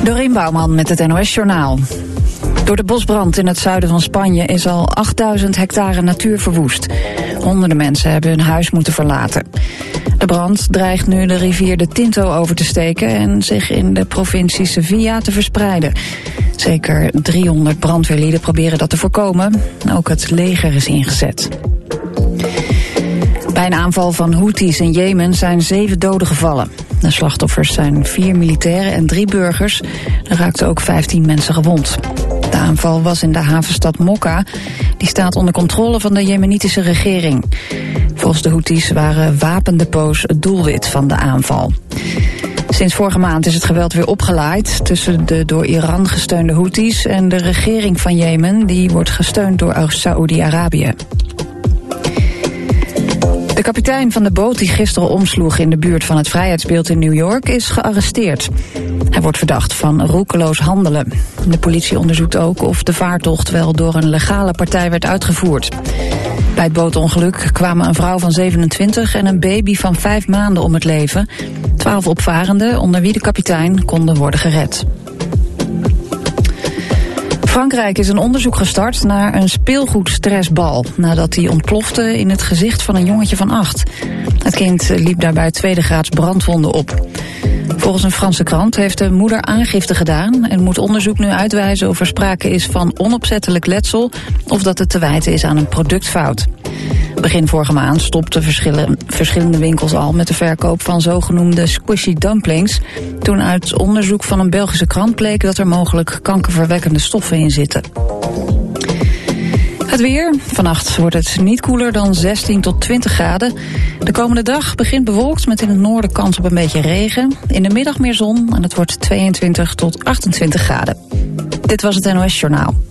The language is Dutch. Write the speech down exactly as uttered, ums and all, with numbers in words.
Dorien Bouwman met het N O S-journaal. Door de bosbrand in het zuiden van Spanje is al achtduizend hectare natuur verwoest. Honderden mensen hebben hun huis moeten verlaten. De brand dreigt nu de rivier de Tinto over te steken en zich in de provincie Sevilla te verspreiden. Zeker driehonderd brandweerlieden proberen dat te voorkomen. Ook het leger is ingezet. Bij een aanval van Houthis in Jemen zijn zeven doden gevallen. De slachtoffers zijn vier militairen en drie burgers. Er raakten ook vijftien mensen gewond. De aanval was in de havenstad Mokka. Die staat onder controle van de Jemenitische regering. Volgens de Houthis waren wapendepots het doelwit van de aanval. Sinds vorige maand is het geweld weer opgelaaid tussen de door Iran gesteunde Houthis en de regering van Jemen, die wordt gesteund door Saoedi-Arabië. De kapitein van de boot die gisteren omsloeg in de buurt van het Vrijheidsbeeld in New York is gearresteerd. Hij wordt verdacht van roekeloos handelen. De politie onderzoekt ook of de vaartocht wel door een legale partij werd uitgevoerd. Bij het bootongeluk kwamen een vrouw van zevenentwintig en een baby van vijf maanden om het leven. Twaalf opvarenden, onder wie de kapitein, konden worden gered. Frankrijk is een onderzoek gestart naar een speelgoedstressbal nadat die ontplofte in het gezicht van een jongetje van acht. Het kind liep daarbij tweede graads brandwonden op. Volgens een Franse krant heeft de moeder aangifte gedaan en moet onderzoek nu uitwijzen of er sprake is van onopzettelijk letsel of dat het te wijten is aan een productfout. Begin vorige maand stopten verschillende winkels al met de verkoop van zogenoemde squishy dumplings, toen uit onderzoek van een Belgische krant bleek dat er mogelijk kankerverwekkende stoffen in zitten. Het weer. Vannacht wordt het niet koeler dan zestien tot twintig graden. De komende dag begint bewolkt met in het noorden kans op een beetje regen. In de middag meer zon en het wordt tweeëntwintig tot achtentwintig graden. Dit was het N O S Journaal.